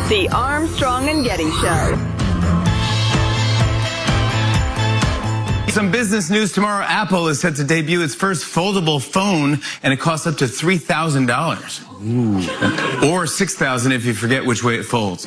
The Armstrong and Getty Show. Some business news tomorrow. Apple is set to debut its first foldable phone, and it costs up to $3,000. Or $6,000 if you forget which way it folds.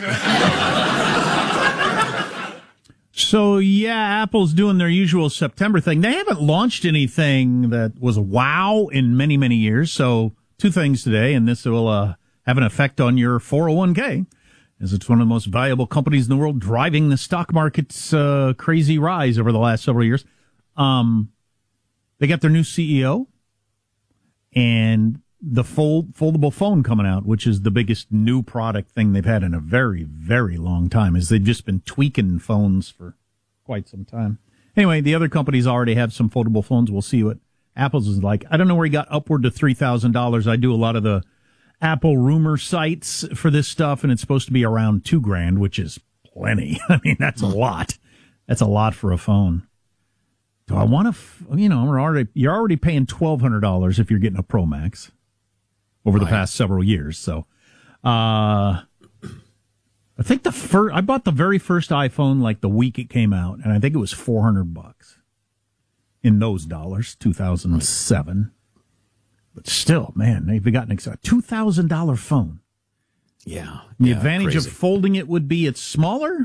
So, yeah, Apple's doing their usual September thing. They haven't launched anything that was wow in many, many years. So, two things today, and this will have an effect on your 401k, as it's one of the most valuable companies in the world, driving the stock market's crazy rise over the last several years. They got their new CEO and the foldable phone coming out, which is the biggest new product thing they've had in a very, very long time, as they've just been tweaking phones for quite some time. Anyway, the other companies already have some foldable phones. We'll see what Apple's is like. I don't know where he got upward to $3,000. I do a lot of the Apple rumor sites for this stuff, and it's supposed to be around $2,000, which is plenty. I mean, that's a lot. That's a lot for a phone. Do I want to, you're already paying $1,200 if you're getting a Pro Max over the past several years. So, I think I bought the very first iPhone like the week it came out, and I think it was $400 in those dollars, 2007. But still, man, they've gotten excited. $2,000 phone. Yeah. The advantage of folding it would be it's smaller?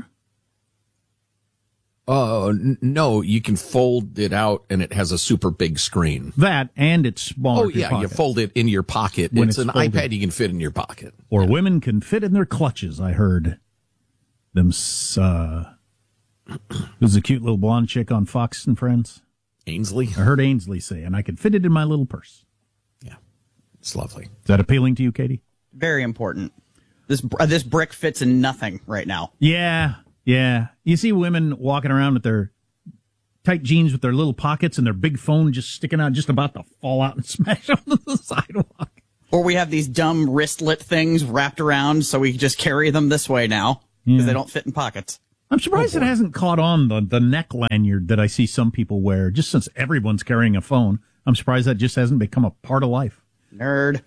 No, you can fold it out and it has a super big screen. That, and it's smaller. Oh, yeah, you fold it in your pocket. When it's an folded. iPad you can fit in your pocket. Or women can fit in their clutches, I heard. Who's the cute little blonde chick on Fox and Friends? Ainsley? I heard Ainsley say, and I could fit it in my little purse. Yeah, it's lovely. Is that appealing to you, Katie? Very important. This brick fits in nothing right now. Yeah. You see women walking around with their tight jeans with their little pockets and their big phone just sticking out, just about to fall out and smash onto the sidewalk. Or we have these dumb wristlet things wrapped around so we just carry them this way now because they don't fit in pockets. I'm surprised it hasn't caught on, the neck lanyard that I see some people wear, just since everyone's carrying a phone. I'm surprised that just hasn't become a part of life. Nerd.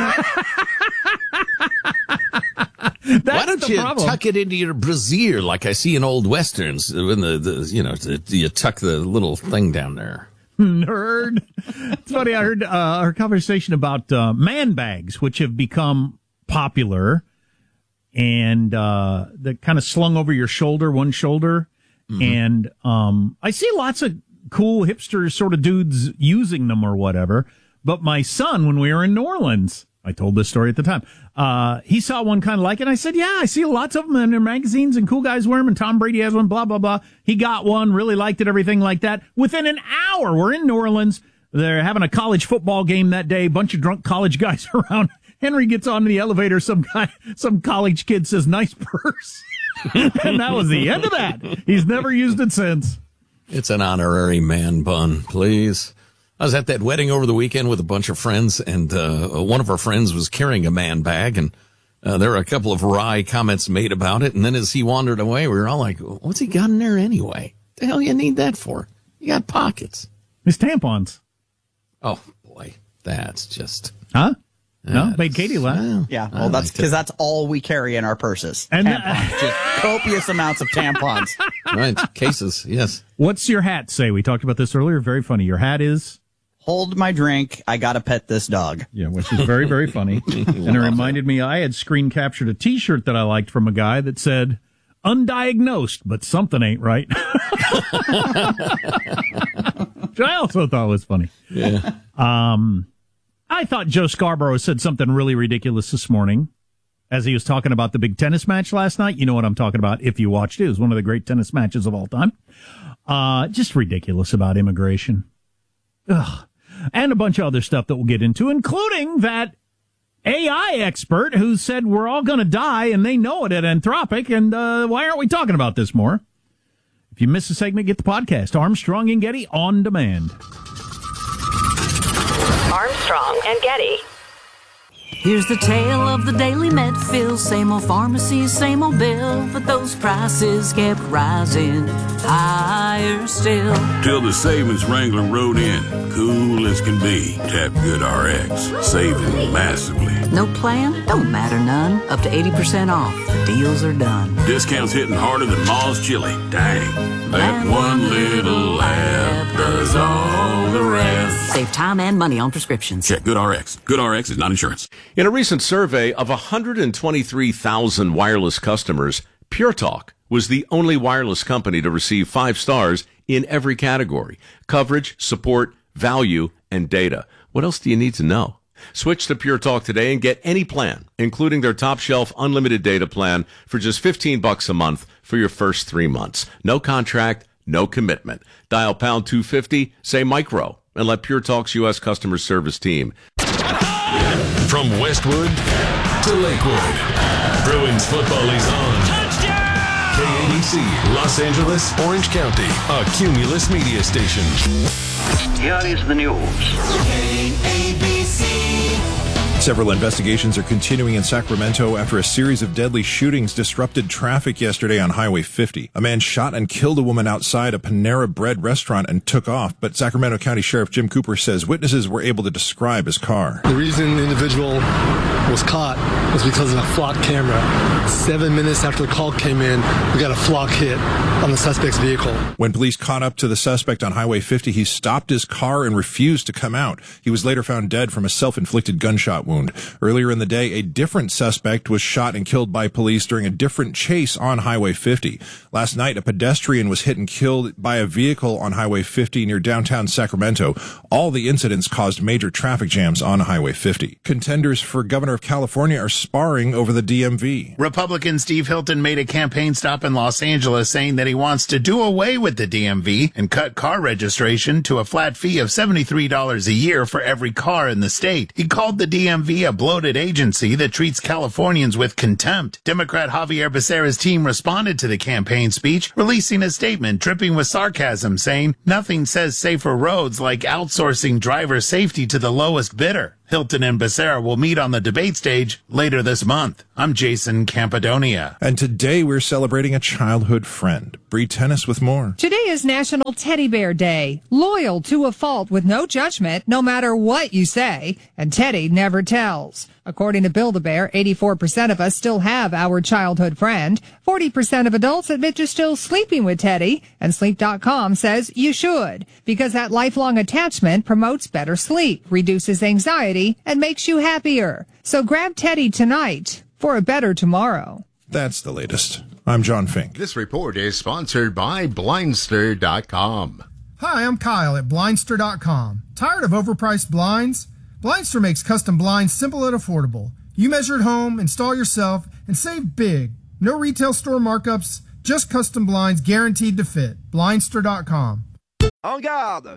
Why don't you tuck it into your brassiere like I see in old westerns when you tuck the little thing down there? Nerd. It's funny. I heard our conversation about man bags, which have become popular, and they're kind of slung over your shoulder, one shoulder. Mm-hmm. And I see lots of cool hipster sort of dudes using them or whatever. But my son, when we were in New Orleans, I told this story at the time. He saw one kind of like it. And I said, yeah, I see lots of them in their magazines and cool guys wear them and Tom Brady has one, blah, blah, blah. He got one, really liked it, everything like that. Within an hour, we're in New Orleans. They're having a college football game that day. Bunch of drunk college guys around. Henry gets on the elevator. Some college kid says, nice purse. And that was the end of that. He's never used it since. It's an honorary man bun, please. I was at that wedding over the weekend with a bunch of friends, and one of our friends was carrying a man bag, and there were a couple of wry comments made about it. And then as he wandered away, we were all like, what's he got in there anyway? The hell you need that for? You got pockets. His tampons. Oh, boy. That's just... Huh? No? Made Katie laugh. Yeah, well, that's because that's all we carry in our purses. And tampons. Just copious amounts of tampons. Right. Cases, yes. What's your hat say? We talked about this earlier. Very funny. Your hat is... Hold my drink. I gotta pet this dog. Yeah, which is very, very funny. And it reminded me, I had screen captured a T-shirt that I liked from a guy that said, undiagnosed, but something ain't right. Which I also thought was funny. Yeah. I thought Joe Scarborough said something really ridiculous this morning as he was talking about the big tennis match last night. You know what I'm talking about if you watched it. It was one of the great tennis matches of all time. Just ridiculous about immigration. Ugh. And a bunch of other stuff that we'll get into, including that AI expert who said we're all going to die, and they know it at Anthropic, and why aren't we talking about this more? If you missed a segment, get the podcast, Armstrong and Getty, on demand. Armstrong and Getty. Here's the tale of the Daily Medfield. Same old pharmacy, same old bill, but those prices kept rising. higher still. Till the savings Wrangler rode in, cool as can be. Tap GoodRx, saving massively. No plan? Don't matter none. Up to 80% off. The deals are done. Discounts hitting harder than Ma's chili. Dang. That one little app does all the rest. Save time and money on prescriptions. Check GoodRx. GoodRx is not insurance. In a recent survey of 123,000 wireless customers, Pure Talk was the only wireless company to receive 5 stars in every category: coverage, support, value, and data. What else do you need to know? Switch to Pure Talk today and get any plan, including their top shelf unlimited data plan, for just $15 a month for your first 3 months. No contract, no commitment. Dial pound 250, say micro, and let Pure Talk's U.S. customer service team. From Westwood to Lakewood, Bruins football is on. KABC, Los Angeles, Orange County, a Cumulus media station. Here is the news. Several investigations are continuing in Sacramento after a series of deadly shootings disrupted traffic yesterday on Highway 50. A man shot and killed a woman outside a Panera Bread restaurant and took off, but Sacramento County Sheriff Jim Cooper says witnesses were able to describe his car. The reason the individual was caught was because of a flock camera. 7 minutes after the call came in, we got a flock hit on the suspect's vehicle. When police caught up to the suspect on Highway 50, he stopped his car and refused to come out. He was later found dead from a self-inflicted gunshot wound. Earlier in the day, a different suspect was shot and killed by police during a different chase on Highway 50. Last night, a pedestrian was hit and killed by a vehicle on Highway 50 near downtown Sacramento. All the incidents caused major traffic jams on Highway 50. Contenders for governor of California are sparring over the DMV. Republican Steve Hilton made a campaign stop in Los Angeles saying that he wants to do away with the DMV and cut car registration to a flat fee of $73 a year for every car in the state. He called the DMV a bloated agency that treats Californians with contempt. Democrat Javier Becerra's team responded to the campaign speech, releasing a statement dripping with sarcasm, saying, "Nothing says safer roads like outsourcing driver safety to the lowest bidder." Hilton and Becerra will meet on the debate stage later this month. I'm Jason Campidonia. And today we're celebrating a childhood friend. Bree Tennis with more. Today is National Teddy Bear Day. Loyal to a fault with no judgment, no matter what you say. And Teddy never tells. According to Build-A-Bear, 84% of us still have our childhood friend. 40% of adults admit to still sleeping with Teddy. And Sleep.com says you should, because that lifelong attachment promotes better sleep, reduces anxiety, and makes you happier. So grab Teddy tonight for a better tomorrow. That's the latest. I'm John Fink. This report is sponsored by Blindster.com. Hi, I'm Kyle at Blindster.com. Tired of overpriced blinds? Blindster makes custom blinds simple and affordable. You measure at home, install yourself, and save big. No retail store markups, just custom blinds guaranteed to fit. Blindster.com. En garde!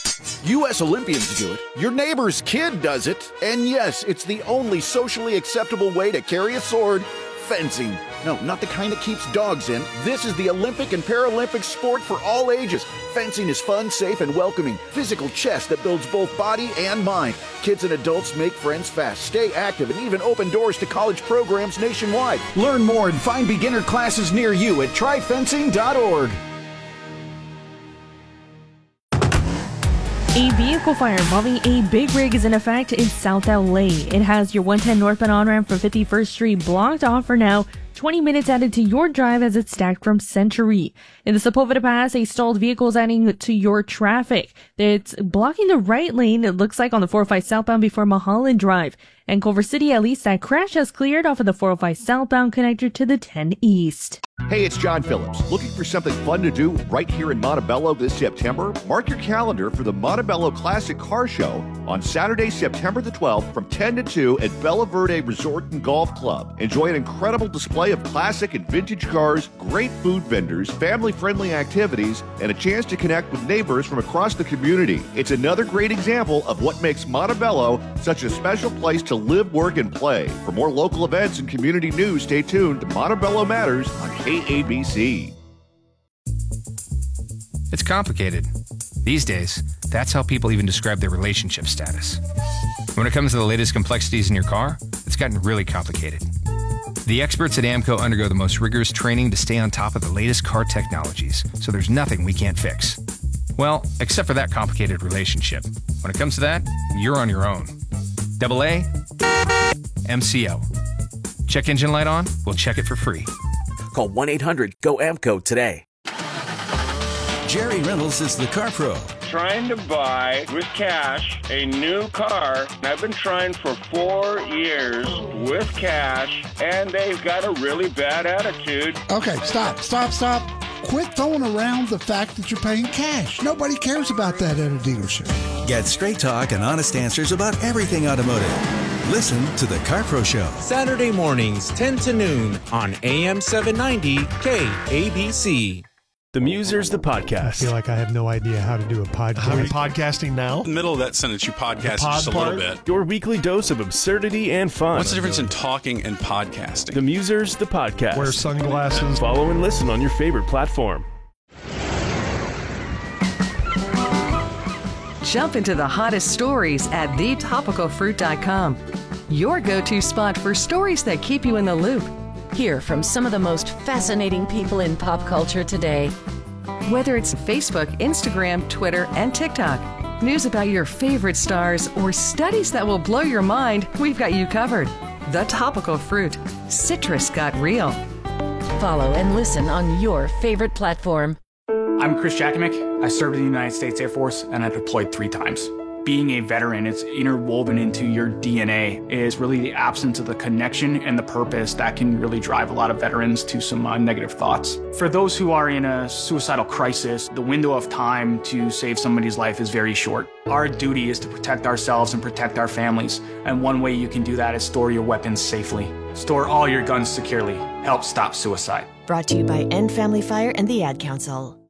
U.S. Olympians do it. Your neighbor's kid does it. And yes, it's the only socially acceptable way to carry a sword. Fencing. No, not the kind that keeps dogs in. This is the Olympic and Paralympic sport for all ages. Fencing is fun, safe, and welcoming. Physical chess that builds both body and mind. Kids and adults make friends fast, stay active, and even open doors to college programs nationwide. Learn more and find beginner classes near you at tryfencing.org. A vehicle fire involving a big rig is in effect in South LA. It has your 110 northbound on-ramp from 51st Street blocked off for now. 20 minutes added to your drive as it's stacked from Century. In the Sepulveda Pass, a stalled vehicle is adding to your traffic. It's blocking the right lane, it looks like, on the 405 southbound before Mulholland Drive. And Culver City, at least that crash has cleared off of the 405 southbound connector to the 10 east. Hey, it's John Phillips. Looking for something fun to do right here in Montebello this September? Mark your calendar for the Montebello Classic Car Show on Saturday, September the 12th from 10 to 2 at Bella Verde Resort and Golf Club. Enjoy an incredible display of classic and vintage cars, great food vendors, family-friendly activities, and a chance to connect with neighbors from across the community. It's another great example of what makes Montebello such a special place to live, work, and play. For more local events and community news, stay tuned to Montebello Matters on KABC. It's complicated. These days, that's how people even describe their relationship status. When it comes to the latest complexities in your car, it's gotten really complicated. The experts at AMCO undergo the most rigorous training to stay on top of the latest car technologies, so there's nothing we can't fix. Well, except for that complicated relationship. When it comes to that, you're on your own. AA, MCO. Check engine light on? We'll check it for free. Call 1-800-GO-AMCO today. Jerry Reynolds is the Car Pro. Trying to buy with cash a new car. I've been trying for 4 years with cash, and they've got a really bad attitude. Okay, stop. Quit throwing around the fact that you're paying cash. Nobody cares about that at a dealership. Get straight talk and honest answers about everything automotive. Listen to The Car Pro Show. Saturday mornings, 10 to noon on AM 790 KABC. The Musers, the podcast. I feel like I have no idea how to do a podcast. Are we podcasting now? In the middle of that sentence, you podcast just a part? little bit. Your weekly dose of absurdity and fun. What's the difference in talking and podcasting? The Musers, the podcast. Wear sunglasses. Follow and listen on your favorite platform. Jump into the hottest stories at thetopicalfruit.com. Your go-to spot for stories that keep you in the loop. Hear from some of the most fascinating people in pop culture today. Whether it's Facebook, Instagram, Twitter, and TikTok, news about your favorite stars, or studies that will blow your mind, we've got you covered. The Topical Fruit. Citrus got real. Follow and listen on your favorite platform. I'm Chris Jakimick. I served in the United States Air Force and I deployed 3 times. Being a veteran, it's interwoven into your DNA. It is really the absence of the connection and the purpose that can really drive a lot of veterans to some negative thoughts. For those who are in a suicidal crisis, the window of time to save somebody's life is very short. Our duty is to protect ourselves and protect our families. And one way you can do that is store your weapons safely. Store all your guns securely. Help stop suicide. Brought to you by End Family Fire and the Ad Council.